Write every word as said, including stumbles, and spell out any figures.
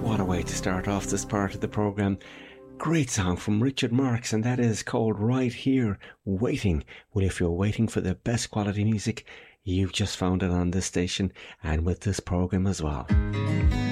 What a way to start off this part of the programme. Great song from Richard Marx, and that is called Right Here, Waiting. Well, if you're waiting for the best quality music, you've just found it on this station and with this programme as well.